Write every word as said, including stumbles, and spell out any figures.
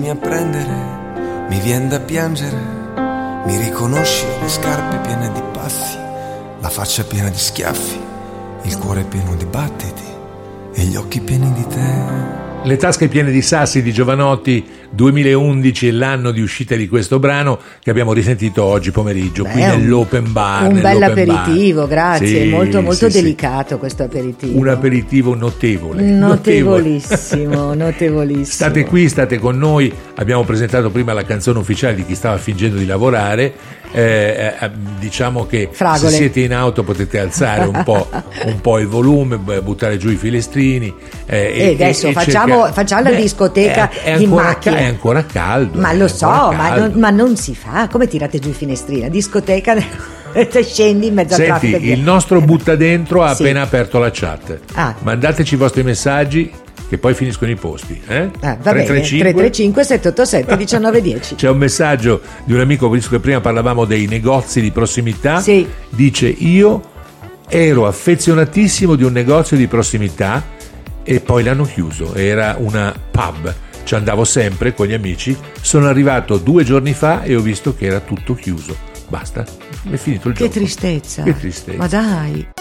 A prendere, mi vien da piangere, mi riconosci le scarpe piene di passi, la faccia piena di schiaffi, il cuore pieno di battiti e gli occhi pieni di te. Le tasche piene di sassi di Jovanotti, duemilaundici è l'anno di uscita di questo brano che abbiamo risentito oggi pomeriggio. Beh, qui nell'open bar. Un bel aperitivo, bar. Grazie, sì, molto molto sì, delicato sì. Questo aperitivo. Un aperitivo notevole. Notevolissimo, notevolissimo. State qui, state con noi, abbiamo presentato prima la canzone ufficiale di chi stava fingendo di lavorare. Eh, eh, diciamo che Fragole. Se siete in auto potete alzare un po', un po' il volume, buttare giù i filestrini eh, e, e adesso e facciamo, cerca... facciamo la discoteca è, è in ancora, macchina. È ancora caldo, ma lo so, ma non, ma non si fa. Come tirate giù i finestrini? La discoteca scendi in mezzo al traffico. Senti, il nostro butta dentro ha sì. appena aperto la chat. Ah. Mandateci i vostri messaggi che poi finiscono i posti, eh? Ah, va bene, tre tre cinque sette otto sette uno nove uno zero. C'è un messaggio di un amico, visto che prima parlavamo dei negozi di prossimità, sì. Dice: io ero affezionatissimo di un negozio di prossimità e poi l'hanno chiuso, era una pub, ci andavo sempre con gli amici, sono arrivato due giorni fa e ho visto che era tutto chiuso, basta, è finito il che gioco. Tristezza. Che tristezza. Ma dai.